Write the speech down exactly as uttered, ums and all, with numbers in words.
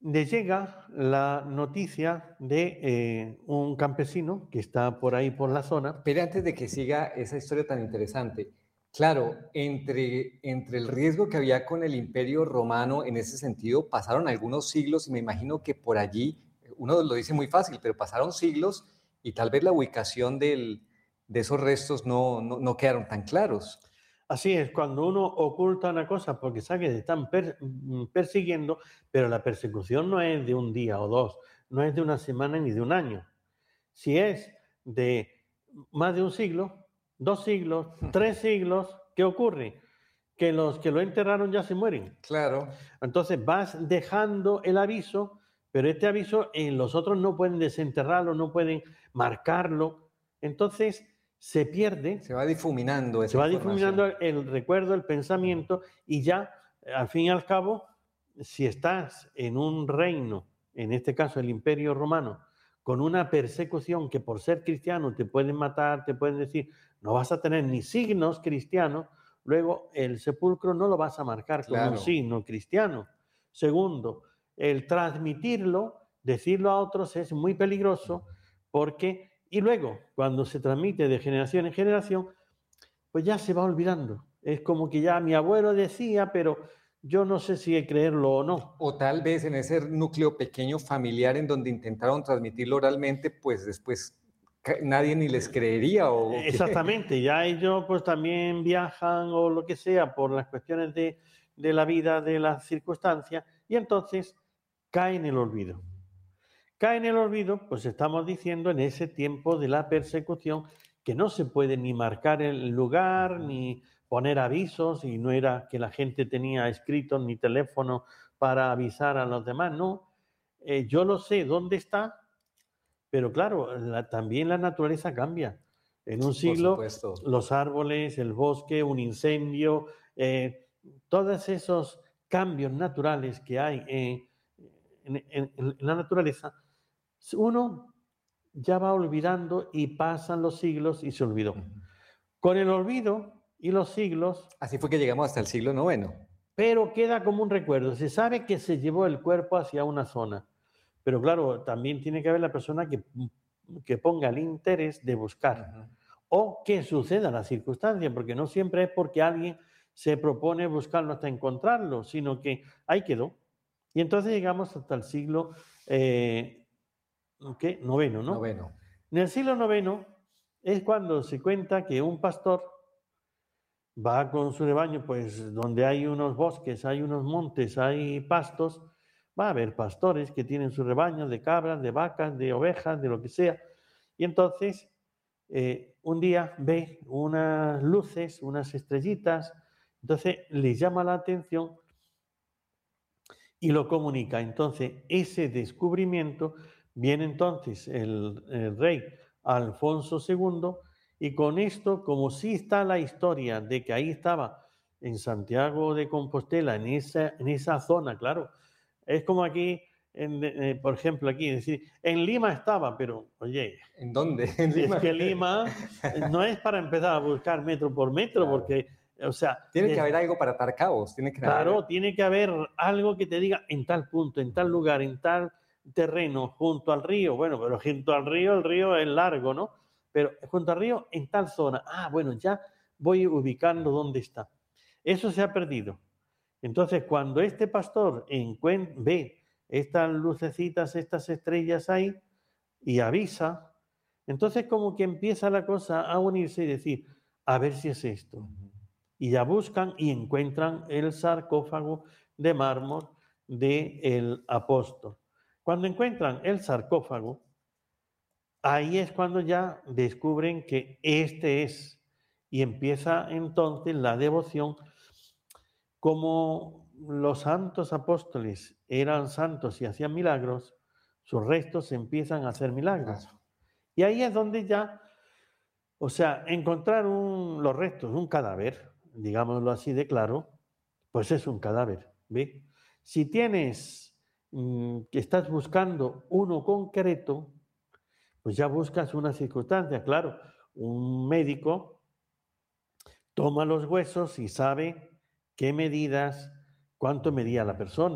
le llega la noticia de eh, un campesino que está por ahí por la zona. Pero antes de que siga esa historia tan interesante, claro, entre, entre el riesgo que había con el Imperio Romano en ese sentido, pasaron algunos siglos y me imagino que por allí, uno lo dice muy fácil, pero pasaron siglos y tal vez la ubicación del, de esos restos no, no, no quedaron tan claros. Así es, cuando uno oculta una cosa porque sabe que te están per- mm, persiguiendo, pero la persecución no es de un día o dos, no es de una semana ni de un año. Si es de más de un siglo, dos siglos, tres siglos, ¿qué ocurre? Que los que lo enterraron ya se mueren. Claro, Entonces vas dejando el aviso, pero este aviso eh, los otros no pueden desenterrarlo, no pueden marcarlo. Entonces se pierde, se va difuminando se esa va difuminando información. el recuerdo, el pensamiento y ya, eh, al fin y al cabo, si estás en un reino, en este caso el Imperio Romano, con una persecución que por ser cristiano te pueden matar, te pueden decir, no vas a tener ni signos cristianos, luego el sepulcro no lo vas a marcar con un Claro. signo cristiano. Segundo, el transmitirlo, decirlo a otros es muy peligroso porque, y luego, cuando se transmite de generación en generación, pues ya se va olvidando. Es como que ya mi abuelo decía, pero yo no sé si creerlo o no. O tal vez en ese núcleo pequeño familiar en donde intentaron transmitirlo oralmente, pues después ca- nadie ni les creería o que... Exactamente, ya ellos pues también viajan o lo que sea por las cuestiones de, de la vida, de las circunstancias, y entonces cae en el olvido. Cae en el olvido, pues estamos diciendo en ese tiempo de la persecución que no se puede ni marcar el lugar, ni poner avisos, y no era que la gente tenía escrito ni teléfono para avisar a los demás, no. Eh, yo lo sé dónde está, pero claro, la- también la naturaleza cambia. En un Por siglo, supuesto. los árboles, el bosque, un incendio, eh, todos esos cambios naturales que hay en, en- en- en la naturaleza, uno ya va olvidando y pasan los siglos y se olvidó. Ujú. Con el olvido y los siglos, Así fue que llegamos hasta el siglo noveno. pero queda como un recuerdo. Se sabe que se llevó el cuerpo hacia una zona, pero claro, también tiene que haber la persona que, que ponga el interés de buscar Ujú. o que suceda la circunstancia, porque no siempre es porque alguien se propone buscarlo hasta encontrarlo, sino que ahí quedó. Y entonces llegamos hasta el siglo eh, ¿qué? noveno, ¿no? Noveno. En el siglo noveno es cuando se cuenta que un pastor va con su rebaño, pues donde hay unos bosques, hay unos montes, hay pastos, va a haber pastores que tienen su rebaño de cabras, de vacas, de ovejas, de lo que sea. Y entonces, eh, un día ve unas luces, unas estrellitas, entonces le llama la atención y lo comunica. Entonces, ese descubrimiento viene entonces el, el rey Alfonso segundo y con esto, como sí está la historia de que ahí estaba en Santiago de Compostela, en esa, en esa zona, claro, es como aquí, en, eh, por ejemplo, aquí, es decir, en Lima estaba, pero oye, ¿En dónde? En es Lima. que Lima eh, no es para empezar a buscar metro por metro, Claro. porque, o sea, Tiene que de, haber algo para atar cabos, tiene que haber... claro, tiene que haber algo que te diga en tal punto, en tal lugar, en tal terreno, junto al río. Bueno, pero junto al río, el río es largo, ¿no? Pero junto al río, en tal zona. Ah, bueno, ya voy ubicando dónde está. Eso se ha perdido. Entonces, cuando este pastor encuen- ve estas lucecitas, estas estrellas ahí y avisa, entonces como que empieza la cosa a unirse y decir, a ver si es esto Ujú. y ya buscan y encuentran el sarcófago de mármol del apóstol. Cuando encuentran el sarcófago, ahí es cuando ya descubren que este es y empieza entonces la devoción. Como los santos apóstoles eran santos y hacían milagros, sus restos empiezan a hacer milagros. Claro. Y ahí es donde ya, o sea, encontrar un, los restos, un cadáver, digámoslo así de claro, pues es un cadáver, ¿ve? Si tienes, mm, que estás buscando uno concreto, pues ya buscas una circunstancia, claro. Un médico toma los huesos y sabe qué medidas, cuánto medía la persona.